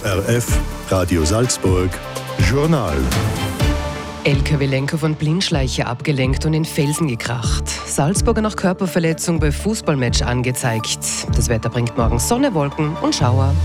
ORF, Radio Salzburg, Journal. LKW-Lenker von Blindschleiche abgelenkt und in Felsen gekracht. Salzburger nach Körperverletzung bei Fußballmatch angezeigt. Das Wetter bringt morgen Sonne, Wolken und Schauer.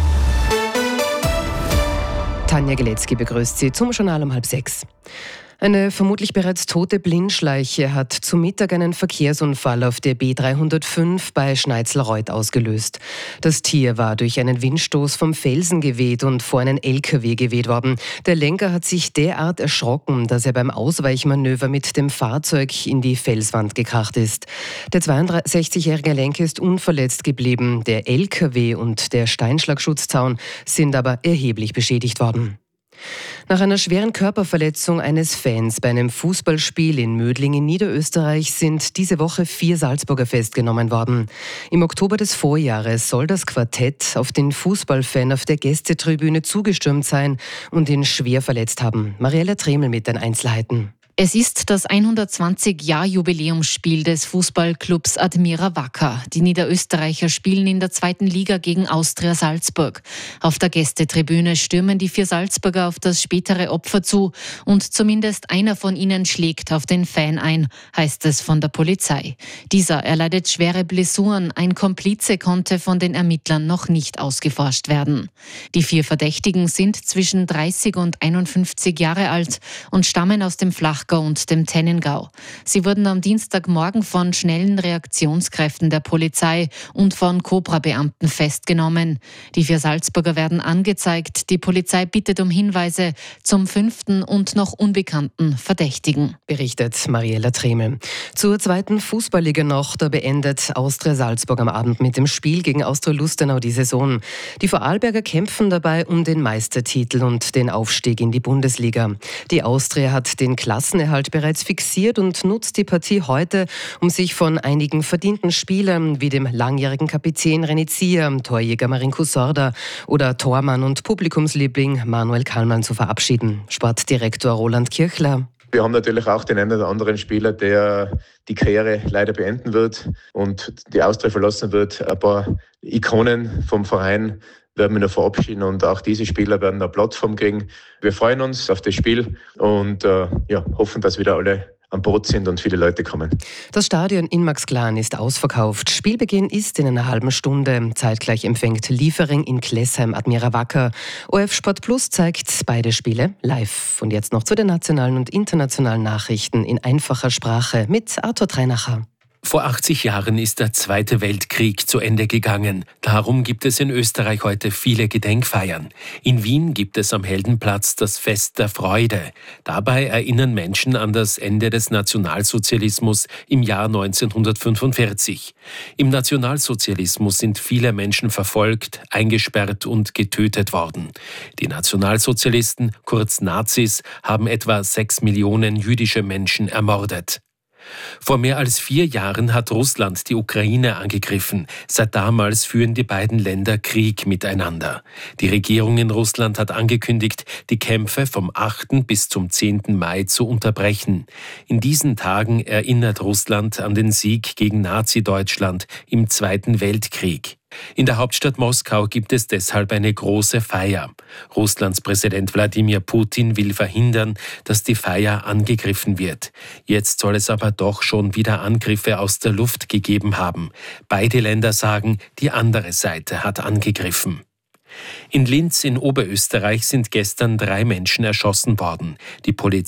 Tanja Geletzky begrüßt Sie zum Journal um 5:30. Eine vermutlich bereits tote Blindschleiche hat zu Mittag einen Verkehrsunfall auf der B305 bei Schneitzelreuth ausgelöst. Das Tier war durch einen Windstoß vom Felsen geweht und vor einen LKW geweht worden. Der Lenker hat sich derart erschrocken, dass er beim Ausweichmanöver mit dem Fahrzeug in die Felswand gekracht ist. Der 62-jährige Lenker ist unverletzt geblieben. Der LKW und der Steinschlagschutzzaun sind aber erheblich beschädigt worden. Nach einer schweren Körperverletzung eines Fans bei einem Fußballspiel in Mödling in Niederösterreich sind diese Woche 4 Salzburger festgenommen worden. Im Oktober des Vorjahres soll das Quartett auf den Fußballfan auf der Gästetribüne zugestürmt sein und ihn schwer verletzt haben. Mariella Tremel mit den Einzelheiten. Es ist das 120-Jahr-Jubiläumsspiel des Fußballclubs Admira Wacker. Die Niederösterreicher spielen in der 2. Liga gegen Austria Salzburg. Auf der Gästetribüne stürmen die 4 Salzburger auf das spätere Opfer zu und zumindest einer von ihnen schlägt auf den Fan ein, heißt es von der Polizei. Dieser erleidet schwere Blessuren. Ein Komplize konnte von den Ermittlern noch nicht ausgeforscht werden. Die 4 Verdächtigen sind zwischen 30 und 51 Jahre alt und stammen aus dem Flachgau und dem Tennengau. Sie wurden am Dienstagmorgen von schnellen Reaktionskräften der Polizei und von Cobra-Beamten festgenommen. Die 4 Salzburger werden angezeigt. Die Polizei bittet um Hinweise zum 5. und noch unbekannten Verdächtigen. Berichtet Mariella Tremel. Zur 2. Fußballliga noch, da beendet Austria Salzburg am Abend mit dem Spiel gegen Austria Lustenau die Saison. Die Vorarlberger kämpfen dabei um den Meistertitel und den Aufstieg in die Bundesliga. Die Austria hat den Klassenerhalt bereits fixiert und nutzt die Partie heute, um sich von einigen verdienten Spielern wie dem langjährigen Kapitän René Zier, Torjäger Marinko Sorda oder Tormann und Publikumsliebling Manuel Kallmann zu verabschieden. Sportdirektor Roland Kirchler. Wir haben natürlich auch den einen oder anderen Spieler, der die Karriere leider beenden wird und die Austria verlassen wird. Ein paar Ikonen vom Verein werden wir noch verabschieden und auch diese Spieler werden eine Plattform kriegen. Wir freuen uns auf das Spiel und hoffen, dass wieder alle an Bord sind und viele Leute kommen. Das Stadion in Maxglan ist ausverkauft. Spielbeginn ist in einer halben Stunde. Zeitgleich empfängt Liefering in Klessheim Admira Wacker. ORF Sport Plus zeigt beide Spiele live. Und jetzt noch zu den nationalen und internationalen Nachrichten in einfacher Sprache mit Arthur Treinacher. Vor 80 Jahren ist der Zweite Weltkrieg zu Ende gegangen. Darum gibt es in Österreich heute viele Gedenkfeiern. In Wien gibt es am Heldenplatz das Fest der Freude. Dabei erinnern Menschen an das Ende des Nationalsozialismus im Jahr 1945. Im Nationalsozialismus sind viele Menschen verfolgt, eingesperrt und getötet worden. Die Nationalsozialisten, kurz Nazis, haben etwa 6 Millionen jüdische Menschen ermordet. Vor mehr als 4 Jahren hat Russland die Ukraine angegriffen. Seit damals führen die beiden Länder Krieg miteinander. Die Regierung in Russland hat angekündigt, die Kämpfe vom 8. bis zum 10. Mai zu unterbrechen. In diesen Tagen erinnert Russland an den Sieg gegen Nazi-Deutschland im Zweiten Weltkrieg. In der Hauptstadt Moskau gibt es deshalb eine große Feier. Russlands Präsident Wladimir Putin will verhindern, dass die Feier angegriffen wird. Jetzt soll es aber doch schon wieder Angriffe aus der Luft gegeben haben. Beide Länder sagen, die andere Seite hat angegriffen. In Linz in Oberösterreich sind gestern 3 Menschen erschossen worden. Die Polizei